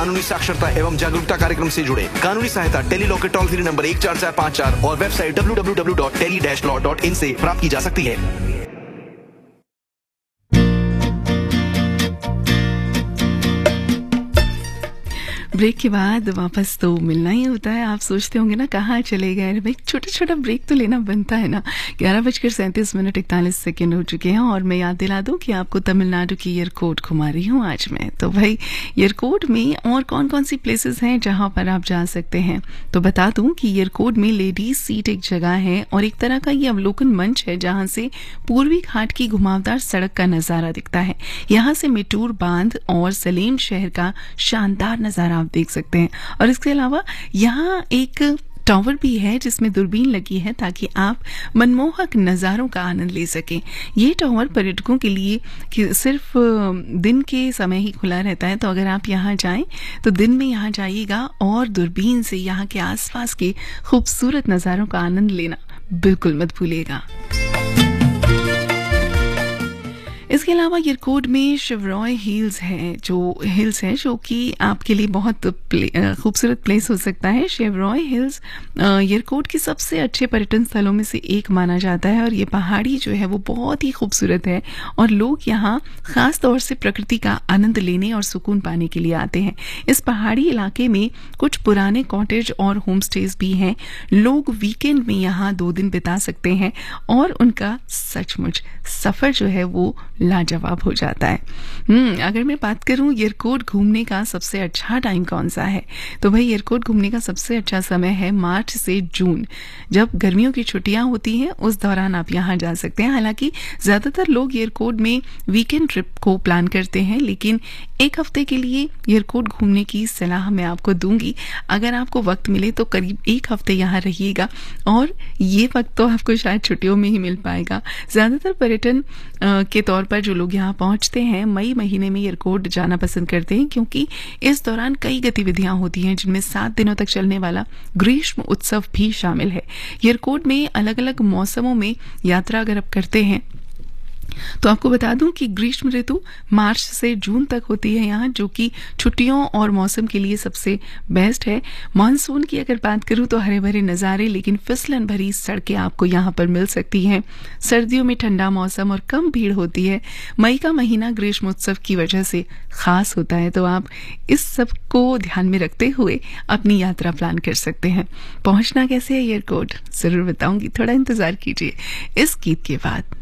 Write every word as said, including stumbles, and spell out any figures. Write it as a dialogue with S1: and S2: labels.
S1: कानूनी साक्षरता एवं जागरूकता कार्यक्रम से जुड़े। कानूनी सहायता टेली लॉ के टोल फ्री नंबर एक चार चार पाँच चार और website W W W dot tele dash law dot in से प्राप्त की जा सकती है।
S2: ब्रेक के बाद वापस तो मिलना ही होता है। आप सोचते होंगे ना कहाँ चले गए भाई, छोटा छोटा ब्रेक तो लेना बनता है ना। ग्यारह बजकर सैंतीस मिनट इकतालीस सेकेंड हो चुके हैं और मैं याद दिला दूं कि आपको तमिलनाडु की एयरकोर्ट घुमा रही हूँ आज मैं। तो भाई एयरकोर्ट में और कौन कौन सी प्लेसेस हैं जहाँ पर आप जा सकते हैं, तो बता दूं कि एयरकोर्ट में लेडीज सीट एक जगह है और एक तरह का ये अवलोकन मंच है जहाँ से पूर्वी घाट की घुमावदार सड़क का नजारा दिखता है। यहाँ से मिटूर बांध और सलेम शहर का शानदार नजारा आप देख सकते हैं। और इसके अलावा यहाँ एक टावर भी है जिसमें दूरबीन लगी है ताकि आप मनमोहक नज़ारों का आनंद ले सकें। ये टावर पर्यटकों के लिए कि सिर्फ दिन के समय ही खुला रहता है, तो अगर आप यहाँ जाएं तो दिन में यहाँ जाइएगा और दूरबीन से यहाँ के आसपास के खूबसूरत नज़ारों का आनंद लेना बिल्कुल मत भूलिएगा। इसके अलावा एयरकोर्ट में शिवरॉय हिल्स है, जो हिल्स है जो कि आपके लिए बहुत प्ले, खूबसूरत प्लेस हो सकता है। शिवरॉय हिल्स एयरकोर्ट के सबसे अच्छे पर्यटन स्थलों में से एक माना जाता है और ये पहाड़ी जो है वो बहुत ही खूबसूरत है और लोग यहाँ खास तौर से प्रकृति का आनंद लेने और सुकून पाने के लिए आते हैं। इस पहाड़ी इलाके में कुछ पुराने कॉटेज और होम स्टेज भी हैं। लोग वीकेंड में यहाँ दो दिन बिता सकते हैं और उनका सचमुच सफर जो है वो लाजवाब हो जाता है। हम्म अगर मैं बात करूं एयरकोर्ट घूमने का सबसे अच्छा टाइम कौन सा है, तो भाई एयरकोर्ट घूमने का सबसे अच्छा समय है मार्च से जून। जब गर्मियों की छुट्टियां होती हैं उस दौरान आप यहां जा सकते हैं। हालांकि ज्यादातर लोग एयरकोर्ट में वीकेंड ट्रिप को प्लान करते हैं, लेकिन एक हफ्ते के लिए एयरकोर्ट घूमने की सलाह मैं आपको दूंगी। अगर आपको वक्त मिले तो करीब एक हफ्ते यहाँ रहिएगा और ये वक्त तो आपको शायद छुट्टियों में ही मिल पाएगा। ज्यादातर पर्यटन के तौर पर जो लोग यहाँ पहुंचते हैं मई महीने में एयरकोर्ट जाना पसंद करते हैं, क्योंकि इस दौरान कई गतिविधियां होती हैं जिनमें सात दिनों तक चलने वाला ग्रीष्म उत्सव भी शामिल है। एयरकोर्ट में अलग अलग मौसमों में यात्रा अगर आप करते हैं तो आपको बता दूं कि ग्रीष्म ऋतु मार्च से जून तक होती है यहाँ, जो कि छुट्टियों और मौसम के लिए सबसे बेस्ट है। मानसून की अगर बात करूं तो हरे भरे नज़ारे लेकिन फिसलन भरी सड़कें आपको यहाँ पर मिल सकती हैं। सर्दियों में ठंडा मौसम और कम भीड़ होती है। मई का महीना ग्रीष्मोत्सव की वजह से खास होता है, तो आप इस सब को ध्यान में रखते हुए अपनी यात्रा प्लान कर सकते हैं। पहुंचना कैसे है एयरकोर्ट जरूर बताऊंगी, थोड़ा इंतजार कीजिए इस गीत के बाद।